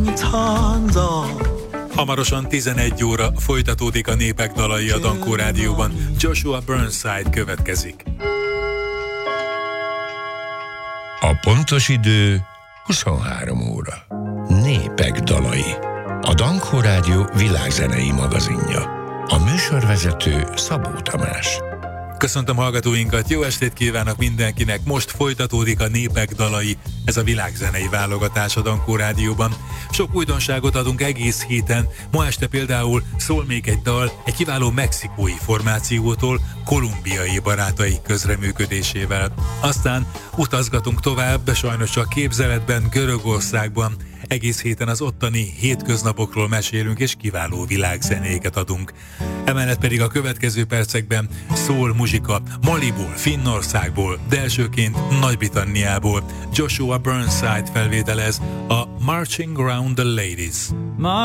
Hamarosan 11 óra folytatódik a Népek dalai a Dankó Rádióban. Joshua Burnside következik. A pontos idő 23 óra. Népek dalai. A Dankó Rádió világzenei magazinja. A műsorvezető Szabó Tamás. Köszöntöm hallgatóinkat, jó estét kívánok mindenkinek! Most folytatódik a Népek dalai, ez a világzenei válogatás a Dankó Rádióban. Sok újdonságot adunk egész héten, ma este például szól még egy dal egy kiváló mexikói formációtól, kolumbiai barátai közreműködésével. Aztán utazgatunk tovább, sajnos csak képzeletben, Görögországban. Egész héten az ottani hétköznapokról mesélünk és kiváló világzenéket adunk. Emellett pedig a következő percekben szól muzsika Maliból, Finnországból, de elsőként Nagy-Britanniából. Joshua Burnside felvételez a Marching Around the Ladies.